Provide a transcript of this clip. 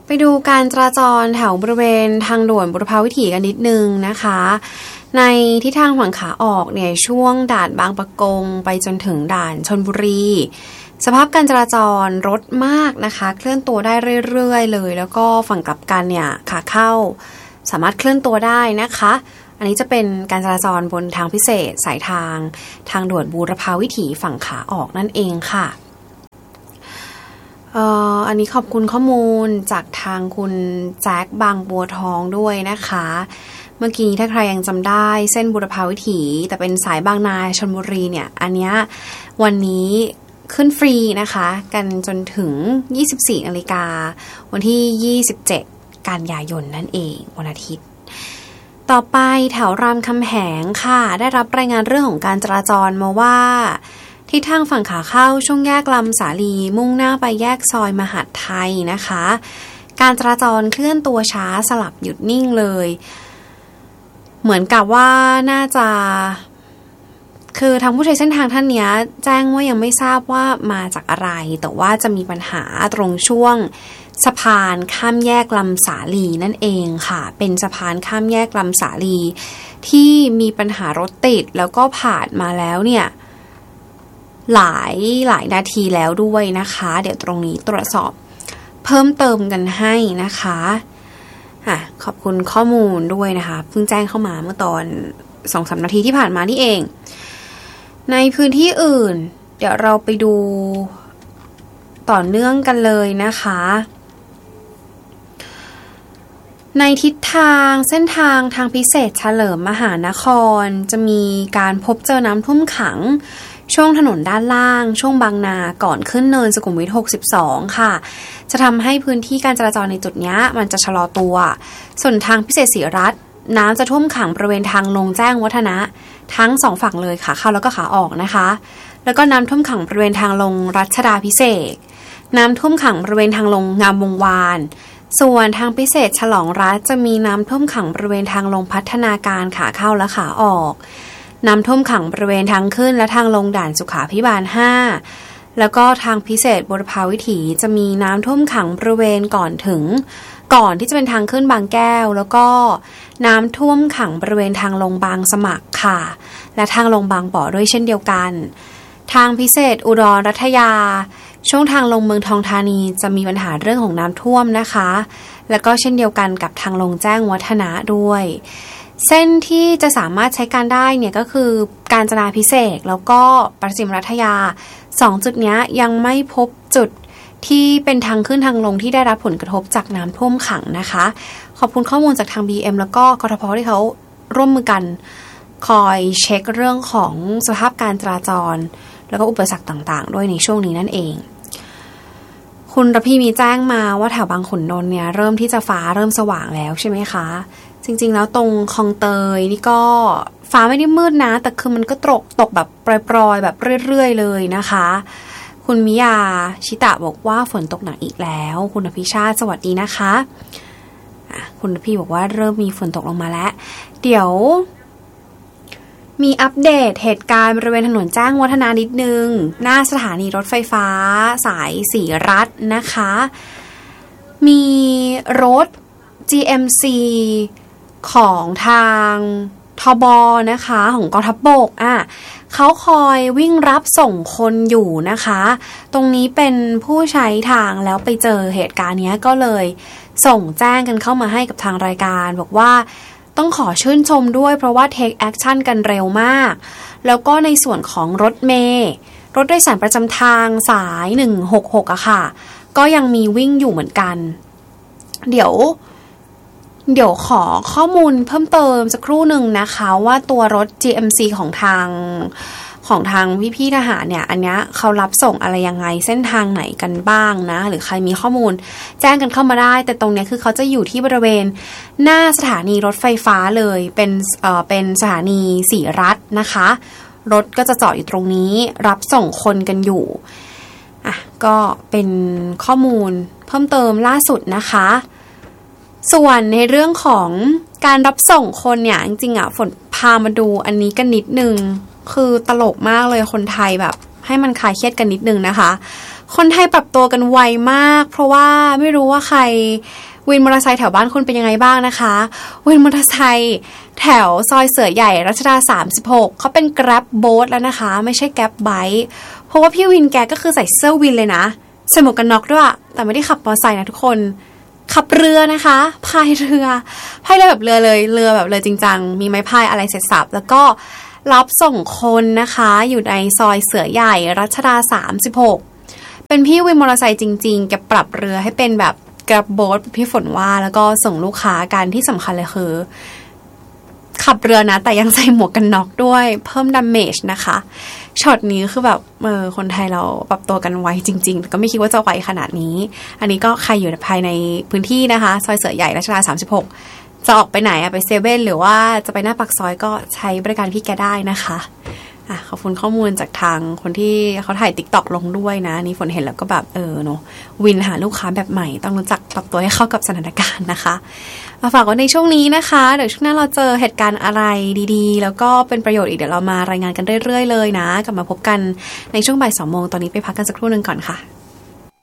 ไปดูการจราจรแถวบริเวณทางด่วนบุรพาวิถีกันนิดนึงนะคะในทิศทางฝั่งขาออกเนี่ยช่วงด่านบางปะกงไปจนถึงด่านชลบุรีสภาพการจราจรรถมากนะคะเคลื่อนตัวได้เรื่อยๆเลยแล้วก็ฝั่งกลับกันเนี่ยขาเข้าสามารถเคลื่อนตัวได้นะคะอันนี้จะเป็นการจราจรบนทางพิเศษสายทางด่วนบูรพาวิถีฝั่งขาออกนั่นเองค่ะอันนี้ขอบคุณข้อมูลจากทางคุณแจ็คบางบัวทองด้วยนะคะเมื่อกี้ถ้าใครยังจำได้เส้นบูรพาวิถีแต่เป็นสายบางนาชลบุรีเนี่ยอันเนี้ยวันนี้ขึ้นฟรีนะคะกันจนถึง 24 นาฬิกาวันที่ 27 กันยายนนั่นเองวันอาทิตย์ต่อไปแถวรามคำแหงค่ะได้รับรายงานเรื่องของการจราจรมาว่าที่ทางฝั่งขาเข้าช่วงแยกลำสาลีมุ่งหน้าไปแยกซอยมหาดไทยนะคะการจราจรเคลื่อนตัวช้าสลับหยุดนิ่งเลยเหมือนกับว่าน่าจะคือทางผู้ใช้เส้นทางท่านนี้แจ้งว่ายังไม่ทราบว่ามาจากอะไรแต่ว่าจะมีปัญหาตรงช่วงสะพานข้ามแยกลำสาลีนั่นเองค่ะเป็นสะพานข้ามแยกลำสาลีที่มีปัญหารถติดแล้วก็ผ่านมาแล้วเนี่ยหลายนาทีแล้วด้วยนะคะเดี๋ยวตรงนี้ตรวจสอบเพิ่มเติมกันให้นะคะขอบคุณข้อมูลด้วยนะคะเพิ่งแจ้งเข้ามาเมื่อตอน 2-3 นาทีที่ผ่านมานี่เองในพื้นที่อื่นเดี๋ยวเราไปดูต่อเนื่องกันเลยนะคะในทิศทางเส้นทางพิเศษเฉลิมมหานครจะมีการพบเจอน้ำท่วมขังช่วงถนนด้านล่างช่วงบางนาก่อนขึ้นเนินสุขุมวิท62ค่ะจะทำให้พื้นที่การจราจรในจุดนี้มันจะชะลอตัวส่วนทางพิเศษศรีรัตน์น้ำจะท่วมขังบริเวณทางลงแจ้งวัฒนะทั้ง2ฝั่งเลยขาเข้าแล้วก็ขาออกนะคะแล้วก็น้ำท่วมขังบริเวณทางลงรัชดาพิเศษน้ำท่วมขังบริเวณทางลงงามวงวานส่วนทางพิเศษฉลองรัฐจะมีน้ำท่วมขังบริเวณทางลงพัฒนาการขาเข้าและขาออกน้ำท่วมขังบริเวณทางขึ้นและทางลงด่านสุขาภิบาล5แล้วก็ทางพิเศษบุรพาวิถีจะมีน้ำท่วมขังบริเวณก่อนที่จะเป็นทางขึ้นบางแก้วแล้วก็น้ำท่วมขังบริเวณทางลงบางสมัครค่ะและทางลงบางบ่อด้วยเช่นเดียวกันทางพิเศษอุดรรัตยาช่วงทางลงเมืองทองธานีจะมีปัญหาเรื่องของน้ำท่วมนะคะแล้วก็เช่นเดียวกันกับทางลงแจ้งวัฒนะด้วยเส้นที่จะสามารถใช้การได้เนี่ยก็คือกาญจนาภิเษกแล้วก็ประสิมรัตยา2จุดนี้ยังไม่พบจุดที่เป็นทางขึ้นทางลงที่ได้รับผลกระทบจากน้ำท่วมขังนะคะขอบคุณข้อมูลจากทาง BM แล้วก็กทพที่เขาร่วมมือกันคอยเช็คเรื่องของสภาพการจราจรแล้วก็อุปสรรคต่างๆด้วยในช่วงนี้นั่นเองคุณระพีมีแจ้งมาว่าแถวบางขุนนนท์เนี่ยเริ่มที่จะฟ้าเริ่มสว่างแล้วใช่ไหมคะจริงๆแล้วตรงคลองเตยนี่ก็ฟ้าไม่ได้มืดนะแต่คือมันก็ตกแบบปรอยๆแบบเรื่อยๆเลยนะคะคุณมิยาชิตะบอกว่าฝนตกหนักอีกแล้วคุณอภิชาติสวัสดีนะคะคุณระพีบอกว่าเริ่มมีฝนตกลงมาแล้วเดี๋ยวมีอัปเดตเหตุการณ์บริเวณถนนแจ้งวัฒนานิดนึงหน้าสถานีรถไฟฟ้าสายศรีรัตน์นะคะมีรถ GMC ของทางทบนะคะของกองทัพบกเขาคอยวิ่งรับส่งคนอยู่นะคะตรงนี้เป็นผู้ใช้ทางแล้วไปเจอเหตุการณ์นี้ก็เลยส่งแจ้งกันเข้ามาให้กับทางรายการบอกว่าต้องขอชื่นชมด้วยเพราะว่า take action กันเร็วมากแล้วก็ในส่วนของรถเมล์รถโดยสารประจำทางสาย166อะค่ะก็ยังมีวิ่งอยู่เหมือนกันเดี๋ยวขอข้อมูลเพิ่มเติมสักครู่หนึ่งนะคะว่าตัวรถ GMC ของทางพี่ๆทหารเนี่ยอันเนี้ยเขารับส่งอะไรยังไงเส้นทางไหนกันบ้างนะหรือใครมีข้อมูลแจ้งกันเข้ามาได้แต่ตรงเนี้ยคือเขาจะอยู่ที่บริเวณหน้าสถานีรถไฟฟ้าเลยเป็นสถานีศรีรัตน์นะคะรถก็จะจอดอยู่ตรงนี้รับส่งคนกันอยู่ก็เป็นข้อมูลเพิ่มเติมล่าสุดนะคะส่วนในเรื่องของการรับส่งคนเนี่ยจริงๆฝนพามาดูอันนี้กันนิดนึงคือตลกมากเลยคนไทยแบบให้มันคลายเครียดกันนิดนึงนะคะคนไทยปรับตัวกันไวมากเพราะว่าไม่รู้ว่าใครวินมอเตอร์ไซค์แถวบ้านคุณเป็นยังไงบ้างนะคะวินมอเตอร์ไซค์แถวซอยเสือใหญ่รัชดา36เขาเป็น Grab Boat แล้วนะคะไม่ใช่ Grab Bike เพราะว่าพี่วินแกก็คือใส่เสื้อวินเลยนะใส่หมวกกันน็อกด้วยแต่ไม่ได้ขับมอเตอร์ไซค์นะทุกคนขับเรือนะคะพายเรือแบบเรือเลยเรือแบบเรือจริงจังมีไม้พายอะไรเสร็จสับแล้วก็รับส่งคนนะคะอยู่ในซอยเสือใหญ่รัชดา36เป็นพี่วินมอเตอร์ไซค์จริงๆแกปรับเรือให้เป็นแบบกระโบดพี่ฝนว่าแล้วก็ส่งลูกค้ากันที่สำคัญเลยคือขับเรือนะแต่ยังใส่หมวกกันน็อกด้วยเพิ่มดาเมจนะคะช็อตนี้คือแบบคนไทยเราปรับตัวกันไวจริงๆก็ไม่คิดว่าจะไวขนาดนี้อันนี้ก็ใครอยู่ภายในพื้นที่นะคะซอยเสือใหญ่รัชดา36จะออกไปไหนไปเซเว่นหรือว่าจะไปหน้าปากซอยก็ใช้บริการพี่แกได้นะคะขอบคุณข้อมูลจากทางคนที่เขาถ่าย TikTok ลงด้วยนะนี่ฝนเห็นแล้วก็แบบเนาะวินหาลูกค้าแบบใหม่ต้องรู้จักปรับตัวให้เข้ากับสถานการณ์นะคะมาฝากไว้ในช่วงนี้นะคะเดี๋ยวช่วงหน้าเราเจอเหตุการณ์อะไรดีๆแล้วก็เป็นประโยชน์อีกเดี๋ยวเรามารายงานกันเรื่อยๆเลยนะกลับมาพบกันในช่วงบ่าย 2 โมงตอนนี้ไปพักกันสักครู่นึงก่อนค่ะ